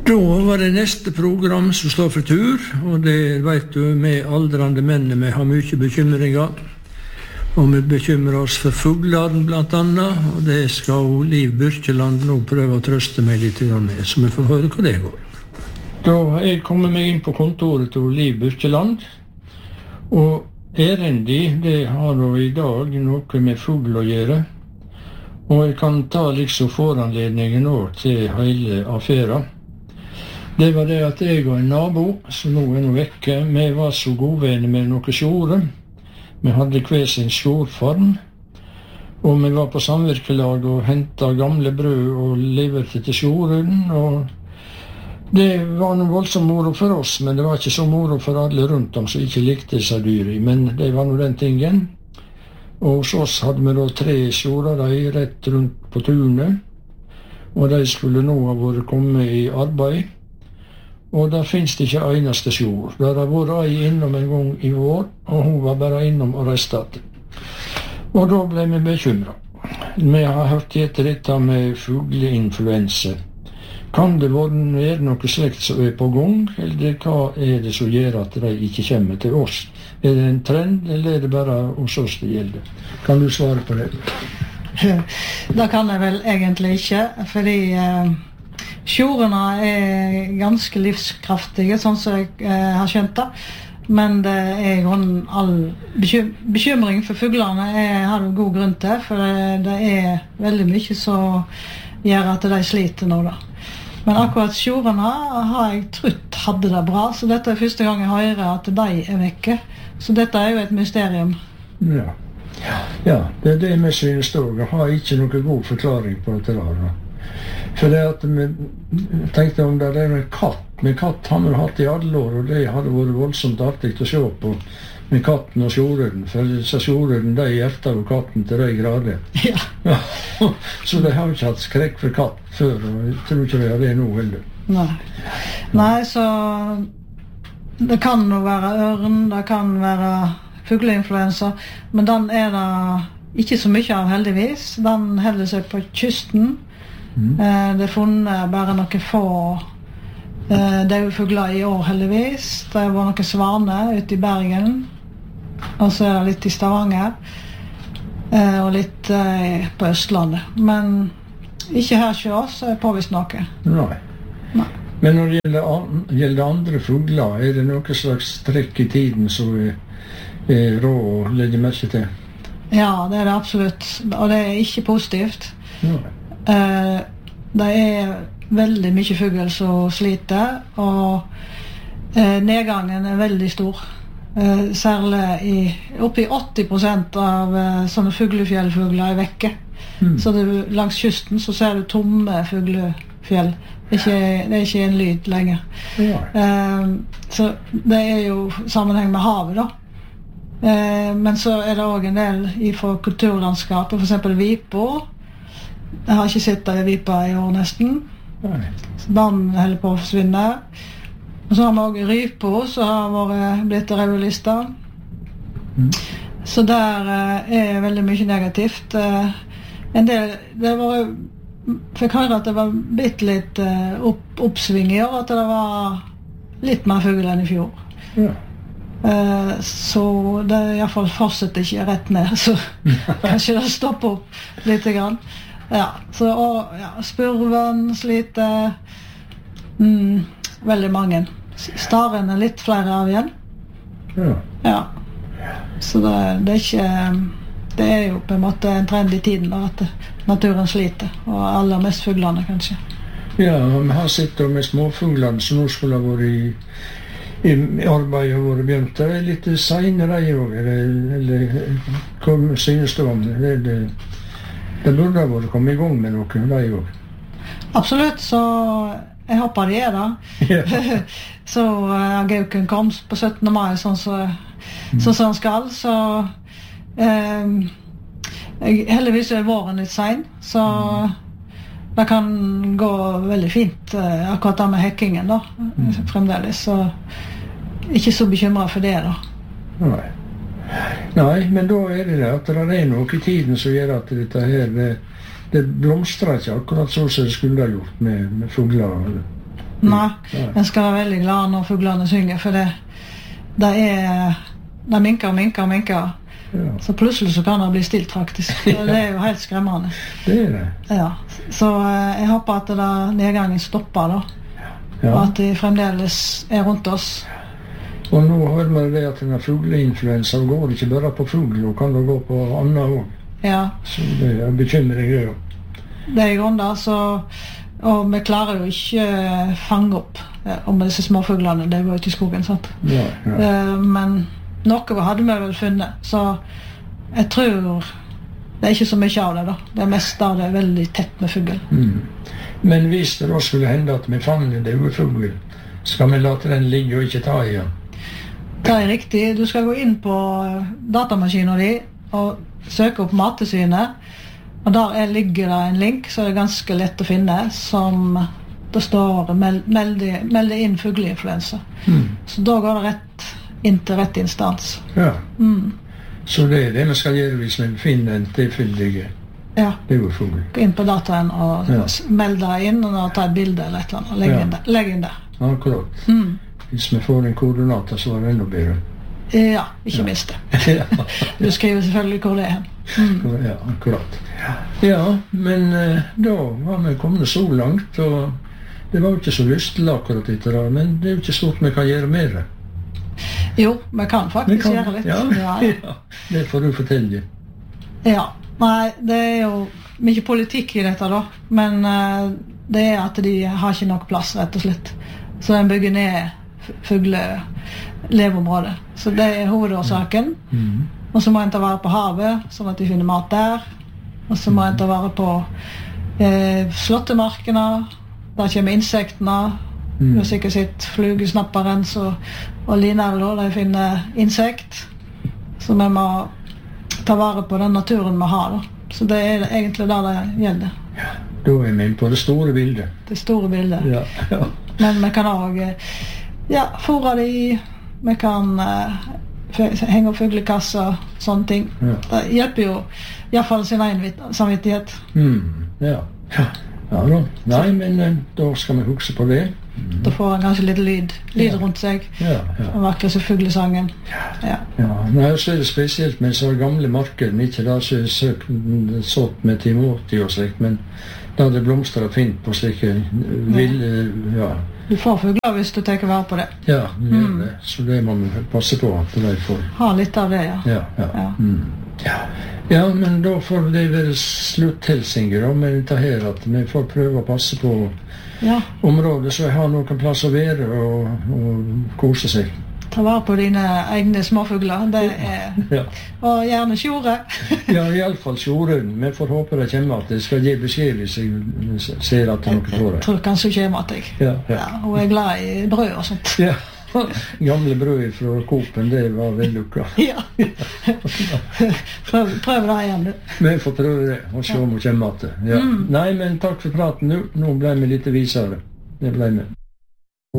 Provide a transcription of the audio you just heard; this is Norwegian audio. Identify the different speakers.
Speaker 1: Da var det neste program som står for tur, og det vet du, med aldrande menn, vi har mye bekymringer. Og vi bekymrer oss for fuglene blant annet, og det skal Liv Byrkjeland nå prøve å trøste meg litt med, så vi får høre hva det går. Da har jeg kommet meg inn på kontoret til Liv Byrkjeland, og erendi, det har da i dag noe med fugl å gjøre, og jeg kan ta liksom foranledningen nå til hele affæren. Det var det at jeg og en nabo, som nå er vekke, vi var så godvenner med noen sjore. Vi hadde hver sin sjorform, og vi var på samvirkelag og hentet gamle brød og leverte til sjoren, og det var noe voldsomt moro for oss, men det var ikke så moro for alle rundt om som ikke likte disse dyri, men det var nå den tingen. Og hos oss hadde vi da 3 sjorer rett rundt på tunet, og de skulle nå ha vært kommet i arbeid. Og der finnes det ikke eneste sjord. Der har vært ei innom en gang i vår, og hun var bare innom og reistet. Og da ble vi bekymret. Vi har hørt etter dette med fugleinfluensa. Kan det være noe slikt som er på gang, eller hva er det som gjør at de ikke kommer til oss? Er det en trend, eller er det bare hos oss det gjelder? Kan du svare på det?
Speaker 2: Det kan jeg vel egentlig ikke, fordi sjorene er ganske livskraftige, sånn som jeg har skjønt det. Men det er all bekymring for fuglene har du god grunn til, for det er veldig mye som gjør at de sliter nå da. Men akkurat sjorene har jeg trodd hadde det bra, så dette er første gang jeg hører at de er vekke. Så dette er jo et mysterium.
Speaker 1: Ja, det er det vi synes da. Jeg har ikke noen god forklaring på dette da. For det at vi tenkte om det er en katt. Men katt har vi hatt i alle år, og det hadde vært voldsomt artig å se på med katten og sjoreren. For disse sjoreren, de hjerter jo katten til de grader.
Speaker 2: Ja.
Speaker 1: Så de har ikke hatt skrekk for katt før, og jeg tror ikke de har det nå heller.
Speaker 2: Nei, så det kan jo være ørn, det kan være fugleinfluensa, men den er det ikke så mye av heldigvis. Den holder seg på kysten. Det er funnet bare noen få døde fugler i år heldigvis. Det var noen svaner ute i Bergen, og så er det litt i Stavanger, og litt på Østlandet. Men ikke her hos oss er påvist noe.
Speaker 1: Nei. Men når det gjelder andre fugler, er det noe slags trekk i tiden som er rå å legge merke til?
Speaker 2: Ja, det er det absolutt, og det er ikke positivt. Det er veldig mye fugl som sliter, og nedgangen er veldig stor. Særlig oppi 80% av sånne fuglefjellfugler er vekke. Så langs kysten så ser du tomme fuglefjell. Det er ikke en lyd lenger. Så det er jo sammenheng med havet da. Men så er det også en del fra kulturlandskapet, for eksempel vipa. Jeg har ikke sett det i vipa i år nesten. Den holder på å forsvinne. Og så har vi også rypa, som har blitt rødlister. Så der er veldig mye negativt. En del, fikk høre at det var blitt litt oppsving i år, at det var litt mer fugl enn i fjor. Så det i hvert fall fortsetter ikke rett ned, så kanskje det stopper opp litt grann. Ja, så spurven sliter, veldig mange. Staren er litt flere av igjen. Ja. Så det er ikke, det er jo på en måte en trend i tiden da, at naturen sliter, og aller mest fuglene kanskje.
Speaker 1: Ja, vi har sett med småfuglene som nå skulle ha vært i arbeid og vært begynt. Det er litt senere de også, eller hva synes du om det? Det burde ha vært kommet i gang med noe, de også.
Speaker 2: Absolutt, så jeg håper de er da. Så Gauken kom på 17. mai, sånn som skal, så heldigvis er våren litt sen, så det kan gå veldig fint, akkurat da med hekkingen da, fremdeles, så ikke så bekymret for det da.
Speaker 1: Nei, men da er det at det er noe i tiden som gjør at dette her, det blomstrer ikke akkurat så som det skulle ha gjort med fugler.
Speaker 2: Nei, jeg skal være veldig glad når fuglene synger, for det minker og minker og minker.
Speaker 1: Ja.
Speaker 2: Så plutselig så kan det bli stilt faktisk. Og det jo helt skremmende.
Speaker 1: Det det.
Speaker 2: Ja. Så jeg håper at nedgangen stopper da.
Speaker 1: Ja.
Speaker 2: Og at de fremdeles rundt oss.
Speaker 1: Og nå hører man det at denne fugleinfluensa går ikke bare på fugl, og kan det gå på annet også.
Speaker 2: Ja.
Speaker 1: Så det bekymrer jeg jo.
Speaker 2: Det I grunnen da, så og vi klarer jo ikke fange opp om disse småfuglene, det går ut I skogen, sant?
Speaker 1: Ja.
Speaker 2: Men noe hadde vi vel funnet, så jeg tror det ikke så mye av det da. Det meste av det veldig tett med fugl.
Speaker 1: Men hvis det da skulle hende at vi fanger det fugl, skal vi late den ligge og ikke ta I den?
Speaker 2: Det riktig. Du skal gå inn på datamaskinen din og søke opp Mattilsynet, og der ligger det en link, så det ganske lett å finne, som det står meld inn fugleinfluensa. Så da går det rett inn til rett instans.
Speaker 1: Ja. Så det det vi skal gjøre hvis vi finner en tilfeldig fugl.
Speaker 2: Gå inn på dataen og meld det inn og ta et bilde eller et eller annet. Legg inn det.
Speaker 1: Akkurat. Hvis vi får en koordinator så det enda bedre.
Speaker 2: Ja, ikke minst det. Du skriver selvfølgelig hvor det hen.
Speaker 1: Ja, akkurat. Ja, men da var vi kommet så langt, og det var jo ikke så lyst til akkurat dette der, men det jo ikke stort vi kan gjøre mer.
Speaker 2: Jo, vi kan faktisk gjøre litt.
Speaker 1: Ja, det får du fortelle.
Speaker 2: Ja, nei, det jo mye politikk I dette da, men det at de har ikke nok plass, rett og slett. Så de bygger ned fugleleveområdet. Så det hovedårsaken. Og så må en ta vare på havet, sånn at de finner mat der. Og så må en ta vare på slåttemarkene, der kommer insektene. Du har sikkert sett flugesnapperen og linerler, de finner insekt. Så vi må ta vare på den naturen vi har. Da. Så det egentlig der det gjelder.
Speaker 1: Ja, da vi inne på det store bildet.
Speaker 2: Det store bildet.
Speaker 1: Ja.
Speaker 2: Men vi kan også fôre de, vi kan henge opp fuglekasser, sånne ting. Det hjelper jo I hvert fall sin egen samvittighet.
Speaker 1: Ja da. Nei, men da skal vi huske på det.
Speaker 2: Da får han kanskje litt lyd rundt seg. Og vakker så fuglesangen.
Speaker 1: Nei, så det spesielt med så gamle marker, ikke da så sått med Timoti og slikt, men da det blomstrer fint på slike ville,
Speaker 2: Du får fugler hvis du tenker vare på det.
Speaker 1: Ja, det det. Så det må vi passe på at de får.
Speaker 2: Ha litt av det,
Speaker 1: Ja, men da får det være slutthilsinger da, med dette her, at vi får prøve å passe på området, så jeg har noen plass å være og kose seg.
Speaker 2: Ta vare på dine egne småfugler, det og gjerne sjore.
Speaker 1: Ja, I alle fall sjoren. Vi får håpe det kommer at det skal gi beskjed hvis jeg ser at noe får det.
Speaker 2: Jeg tror kanskje det kommer at jeg. Hun glad I brød og sånt.
Speaker 1: Ja. Gamle brød fra Coop-en, det var vellukka.
Speaker 2: Ja. Prøv det igjen, du.
Speaker 1: Vi får prøve det, og se om hun kommer at det. Nei, men takk for praten nå. Nå ble vi litt visere. Det ble vi.